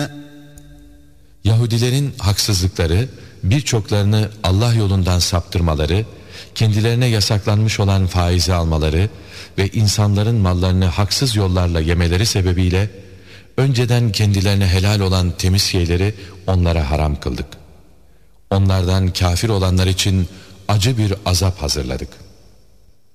Yahudilerin haksızlıkları, birçoklarını Allah yolundan saptırmaları, kendilerine yasaklanmış olan faizi almaları ve insanların mallarını haksız yollarla yemeleri sebebiyle önceden kendilerine helal olan temiz şeyleri onlara haram kıldık. Onlardan kafir olanlar için acı bir azap hazırladık.